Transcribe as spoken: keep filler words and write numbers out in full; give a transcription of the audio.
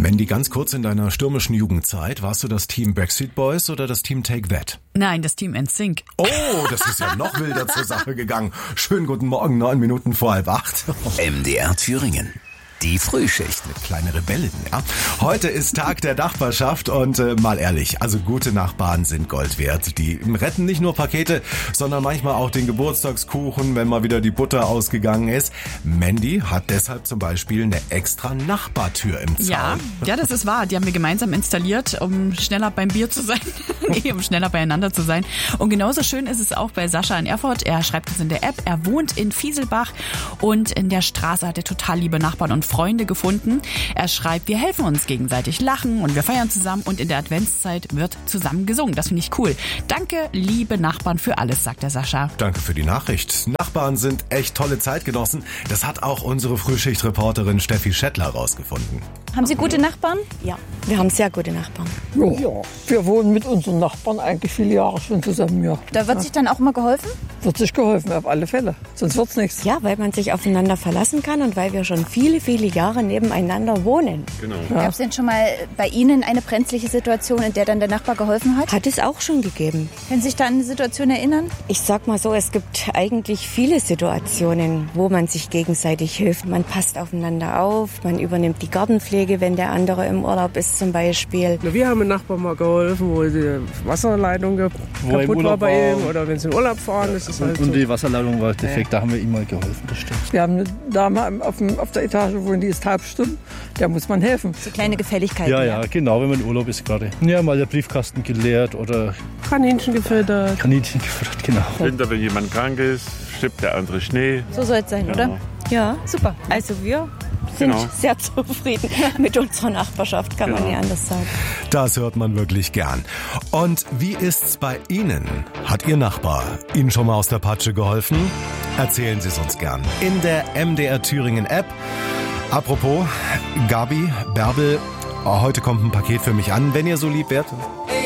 Mandy, ganz kurz in deiner stürmischen Jugendzeit, warst du das Team Backstreet Boys oder das Team Take That? Nein, das Team N Sync. Oh, das ist ja noch wilder zur Sache gegangen. Schönen guten Morgen, neun Minuten vor halb acht. M D R Thüringen. Die Frühschicht. Eine kleine Rebellin, ja. Heute ist Tag der Nachbarschaft und äh, mal ehrlich, also gute Nachbarn sind Gold wert. Die retten nicht nur Pakete, sondern manchmal auch den Geburtstagskuchen, wenn mal wieder die Butter ausgegangen ist. Mandy hat deshalb zum Beispiel eine extra Nachbartür im Zaun. Ja, ja, das ist wahr. Die haben wir gemeinsam installiert, um schneller beim Bier zu sein. nee, um schneller beieinander zu sein. Und genauso schön ist es auch bei Sascha in Erfurt. Er schreibt es in der App. Er wohnt in Fieselbach und in der Straße hat er total liebe Nachbarn und Freunde gefunden. Er schreibt, wir helfen uns gegenseitig, lachen und wir feiern zusammen und in der Adventszeit wird zusammen gesungen. Das finde ich cool. Danke, liebe Nachbarn, für alles, sagt der Sascha. Danke für die Nachricht. Nachbarn sind echt tolle Zeitgenossen. Das hat auch unsere Frühschichtreporterin Steffi Schettler rausgefunden. Haben Sie gute Nachbarn? Ja, wir haben sehr gute Nachbarn. Ja, ja, wir wohnen mit unseren Nachbarn eigentlich viele Jahre schon zusammen, ja. Da wird ja. sich dann auch mal geholfen? Wird sich geholfen, auf alle Fälle. Sonst wird's nichts. Ja, weil man sich aufeinander verlassen kann und weil wir schon viele, viele Jahre nebeneinander wohnen. Genau. Ja. Gab es denn schon mal bei Ihnen eine brenzliche Situation, in der dann der Nachbar geholfen hat? Hat es auch schon gegeben. Können Sie sich da an eine Situation erinnern? Ich sag mal so, es gibt eigentlich viele Situationen, wo man sich gegenseitig hilft. Man passt aufeinander auf, man übernimmt die Gartenpflege, wenn der andere im Urlaub ist zum Beispiel. Wir haben einem Nachbarn mal geholfen, wo die Wasserleitung wo kaputt war bei ihm oder wenn sie in Urlaub fahren. Ist es und, halt und so. die Wasserleitung war defekt, da haben wir ihm mal geholfen, das stimmt. Wir haben eine Dame auf, dem, auf der Etage wohnen, die ist taubstumm, der muss man helfen. So kleine Gefälligkeiten. Ja, ja, genau, wenn man in Urlaub ist gerade. Ja, mal der Briefkasten geleert oder Kaninchen gefüttert. Kaninchen gefüttert, genau. Winter, wenn jemand krank ist, schippt der andere Schnee. So soll es sein, Ja. oder? Ja, Super. also wir sind Genau. sehr zufrieden mit unserer Nachbarschaft, kann man Genau. nicht anders sagen. Das hört man wirklich gern. Und wie ist's bei Ihnen? Hat Ihr Nachbar Ihnen schon mal aus der Patsche geholfen? Erzählen Sie es uns gern in der M D R Thüringen App. Apropos, Gabi, Bärbel, heute kommt ein Paket für mich an, wenn ihr so lieb wärt.